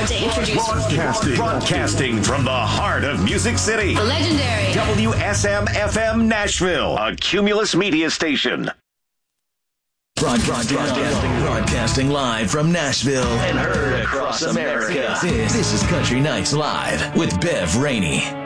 to introduce Broadcasting from the heart of Music City. the legendary WSM-FM Nashville, a Cumulus media station. Broadcasting live from Nashville and heard across America. This is Country Nights Live with Bev Rainey.